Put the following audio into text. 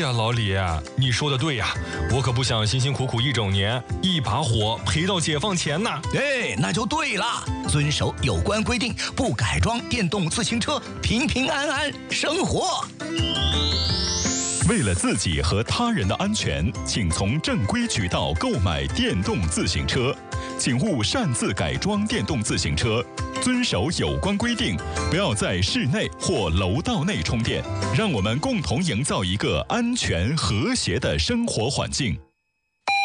呀，老李，你说的对呀，我可不想辛辛苦苦一整年，一把火赔到解放前呐。 哎，那就对了，遵守有关规定，不改装电动自行车，平平安安生活。 为了自己和他人的安全，请从正规渠道购买电动自行车，请勿擅自改装电动自行车，遵守有关规定，不要在室内或楼道内充电，让我们共同营造一个安全和谐的生活环境。